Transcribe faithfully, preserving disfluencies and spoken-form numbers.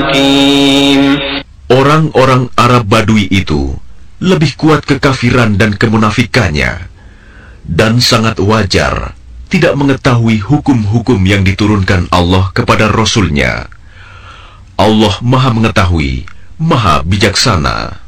Orang-orang Arab Badui itu lebih kuat kekafiran dan kemunafikannya, dan sangat wajar tidak mengetahui hukum-hukum yang diturunkan Allah kepada Rasul-Nya. Allah Maha Mengetahui, Maha Bijaksana.